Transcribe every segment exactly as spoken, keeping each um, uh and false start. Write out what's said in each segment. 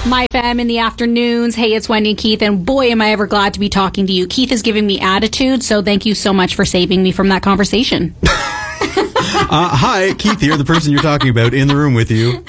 My fam in the afternoons. Hey, it's Wendy and Keith, and boy, am I ever glad to be talking to you. Keith is giving me attitude, so thank you so much for saving me from that conversation. uh, hi, Keith here, the person you're talking about in the room with you.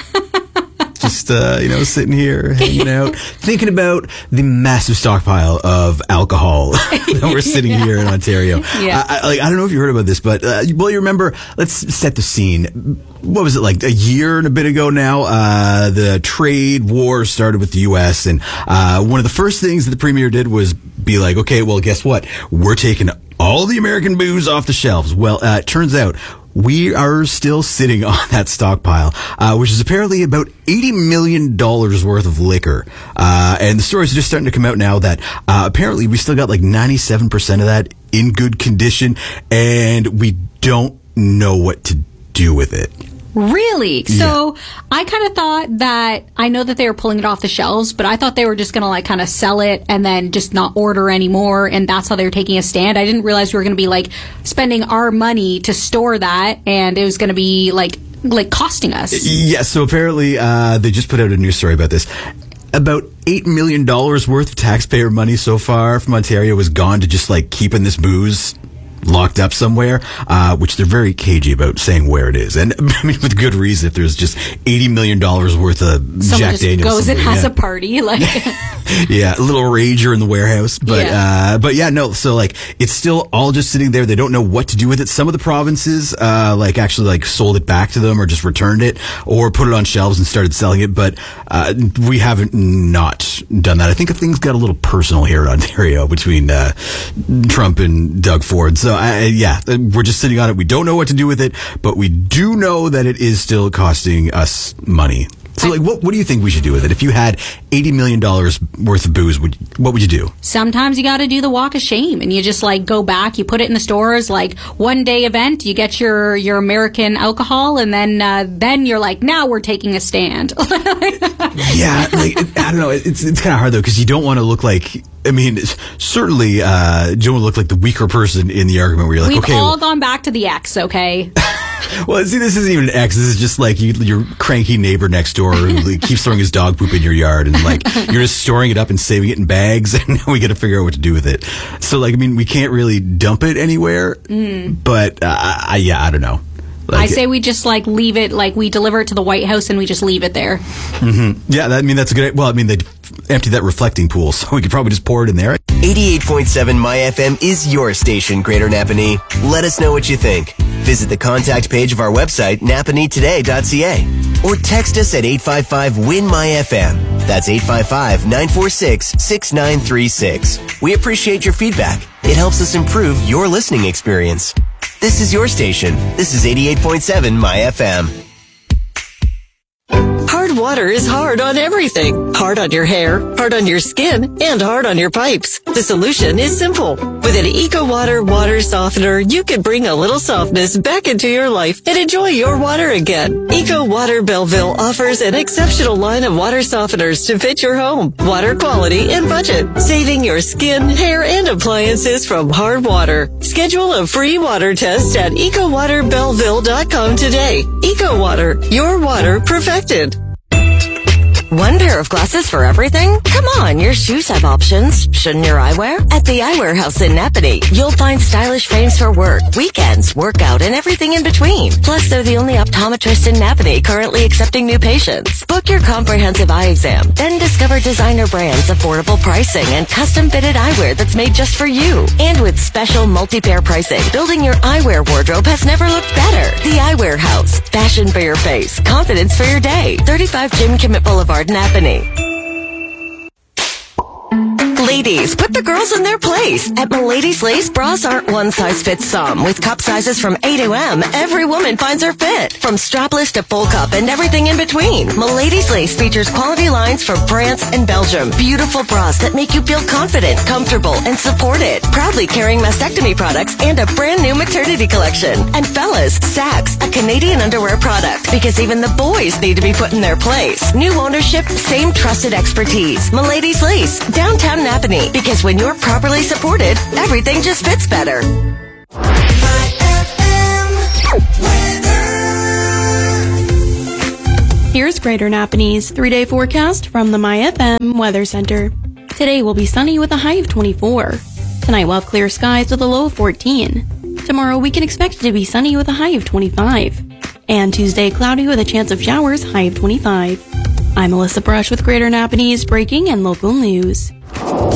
Just, uh, you know, sitting here, hanging out, thinking about the massive stockpile of alcohol that we're sitting yeah. here in Ontario. Yeah. I, I, like, I don't know if you heard about this, but, uh, well, you remember, let's set the scene. What was it, like a year and a bit ago now? Uh, the trade war started with the U S, and uh, one of the first things that the premier did was be like, okay, well, guess what? We're taking all the American booze off the shelves. Well, uh, it turns out we are still sitting on that stockpile, uh, which is apparently about eighty million dollars worth of liquor. Uh, and the stories are just starting to come out now that uh, apparently we still got like ninety-seven percent of that in good condition, and we don't know what to do with it. Really? Yeah. So I kind of thought that, I know that they were pulling it off the shelves, but I thought they were just going to like kind of sell it and then just not order anymore, and that's how they were taking a stand. I didn't realize we were going to be like spending our money to store that, and it was going to be like like costing us. Yeah, so apparently uh, they just put out a news story about this. About eight million dollars worth of taxpayer money so far from Ontario has gone to just like keeping this booze locked up somewhere, uh, which they're very cagey about saying where it is. And I mean, with good reason, if there's just eighty million dollars worth of Someone Jack just Daniels. goes and has yeah. a party. Like, yeah, a little rager in the warehouse. But, yeah. uh, but yeah, no, so like, it's still all just sitting there. They don't know what to do with it. Some of the provinces, uh, like actually like sold it back to them or just returned it or put it on shelves and started selling it. But, uh, we haven't not done that. I think things got a little personal here in Ontario between, uh, Trump and Doug Ford. So, I, yeah, we're just sitting on it. We don't know what to do with it, but we do know that it is still costing us money. So, like, what what do you think we should do with it? If you had eighty million dollars worth of booze, would, what would you do? Sometimes you got to do the walk of shame, and you just, like, go back, you put it in the stores, like, one-day event, you get your, your American alcohol, and then uh, then you're like, now we're taking a stand. Yeah, like, I don't know. It's, it's kind of hard, though, because you don't want to look like... I mean, certainly, uh, you don't want to look like the weaker person in the argument where you're like, We've okay... all well, gone back to the ex, okay? Well, see, this isn't even an ex. This is just like you, your cranky neighbor next door who keeps throwing his dog poop in your yard, and like you're just storing it up and saving it in bags, and now we got to figure out what to do with it. So, like, I mean, we can't really dump it anywhere, mm. but uh, I, yeah, I don't know. Like I say we just like leave it, like we deliver it to the White House and we just leave it there. Mm-hmm. Yeah, that, I mean, that's a good. Well, I mean, they empty that reflecting pool, so we could probably just pour it in there. eighty-eight point seven My F M is your station, Greater Napanee. Let us know what you think. Visit the contact page of our website, napanee today dot c a, or text us at eight five five, W I N, M Y F M. That's eight five five, nine four six, six nine three six. We appreciate your feedback. It helps us improve your listening experience. This is your station. This is eighty-eight point seven My F M. Hard water is hard on everything. Hard on your hair, hard on your skin, and hard on your pipes. The solution is simple. With an EcoWater water softener, you can bring a little softness back into your life and enjoy your water again. EcoWater Belleville offers an exceptional line of water softeners to fit your home, water quality, and budget, saving your skin, hair, and appliances from hard water. Schedule a free water test at eco water belleville dot com today. EcoWater, your water perfected. One pair of glasses for everything? Come on, your shoes have options. Shouldn't your eyewear? At the Eyewear House in Napanee, you'll find stylish frames for work, weekends, workout, and everything in between. Plus, they're the only optometrist in Napanee currently accepting new patients. Book your comprehensive eye exam, then discover designer brands, affordable pricing, and custom-fitted eyewear that's made just for you. And with special multi-pair pricing, building your eyewear wardrobe has never looked better. The Eyewear House. Fashion for your face. Confidence for your day. thirty-five Jim Kimmett Boulevard, Napanee. Ladies, put the girls in their place. At Milady's Lace, bras aren't one size fits some. With cup sizes from A to M, every woman finds her fit. From strapless to full cup and everything in between. Milady's Lace features quality lines from France and Belgium. Beautiful bras that make you feel confident, comfortable, and supported. Proudly carrying mastectomy products and a brand new maternity collection. And fellas, Sax, a Canadian underwear product. Because even the boys need to be put in their place. New ownership, same trusted expertise. Milady's Lace, downtown Napanee. Because when you're properly supported, everything just fits better. Here's Greater Napanese three-day forecast from the MyFM Weather Center. Today will be sunny with a high of twenty-four. Tonight we'll have clear skies with a low of fourteen. Tomorrow we can expect it to be sunny with a high of twenty-five. And Tuesday cloudy with a chance of showers, high of twenty-five. I'm Melissa Brush with Greater Napanese breaking and local news.